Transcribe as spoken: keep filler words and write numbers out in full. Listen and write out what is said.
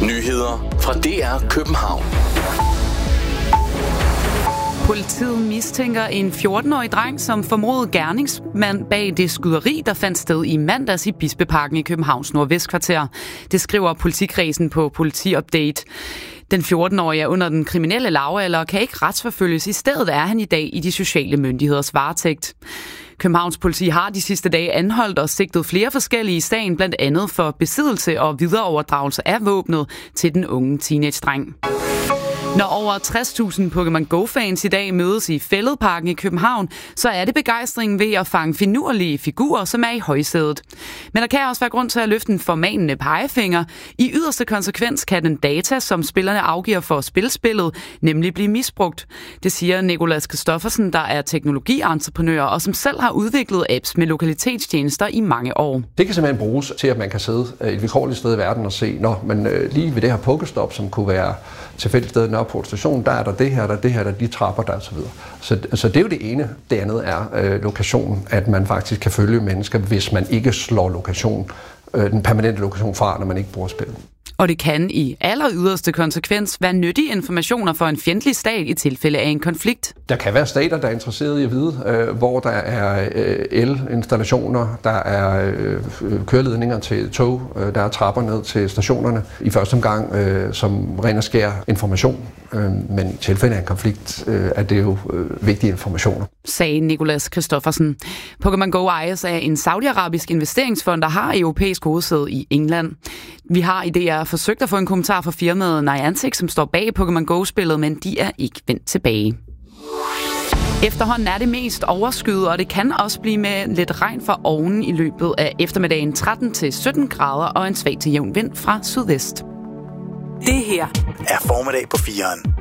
Nyheder fra D R København. Politiet mistænker en fjorten-årig dreng som formodet gerningsmand bag det skyderi, der fandt sted i mandags i Bispeparken i Københavns Nordvestkvarter. Det skriver politikredsen på Politiupdate. Den fjorten-årige er under den kriminelle lavalder og kan ikke retsforfølges. I stedet er han i dag i de sociale myndigheders varetægt. Københavns politi har de sidste dage anholdt og sigtet flere forskellige i sagen, blandt andet for besiddelse og videreoverdragelse af våbnet til den unge teenage-dreng. Når over tres tusind Pokémon Go-fans i dag mødes i Fælledparken i København, så er det begejstringen ved at fange finurlige figurer, som er i højsædet. Men der kan også være grund til at løfte en formanende pegefinger. I yderste konsekvens kan den data, som spillerne afgiver for at spille spillet, nemlig blive misbrugt. Det siger Nicolas Christoffersen, der er teknologientreprenør og som selv har udviklet apps med lokalitetstjenester i mange år. Det kan simpelthen bruges til, at man kan sidde et vilkårligt sted i verden og se, når man lige ved det her Pokestop, som kunne være tilfældigt sted, på station, der er der det her, der er det her, der er de trapper, der og så videre. Så, så det er jo det ene. Det andet er øh, lokation, at man faktisk kan følge mennesker, hvis man ikke slår lokation, øh, den permanente lokation fra, når man ikke bruger spillet. Og det kan i aller yderste konsekvens være nyttige informationer for en fjendtlig stat i tilfælde af en konflikt. Der kan være stater, der er interesserede i at vide, øh, hvor der er øh, elinstallationer, der er øh, køreledninger til tog, øh, der er trapper ned til stationerne. I første omgang øh, som ren og skær information, øh, men i tilfælde af en konflikt øh, er det jo øh, vigtige informationer. Sagde Nicolas Christoffersen. Pokémon Go ejes af en saudiarabisk investeringsfond, der har europæisk hovedsæde i England. Vi har i D R forsøgt at få en kommentar fra firmaet Niantic, som står bag Pokémon Go-spillet, men de er ikke vendt tilbage. Efterhånden er det mest overskyet, og det kan også blive med lidt regn fra oven i løbet af eftermiddagen. tretten til sytten grader og en svag til jævn vind fra sydvest. Det her er Formiddag på fireren.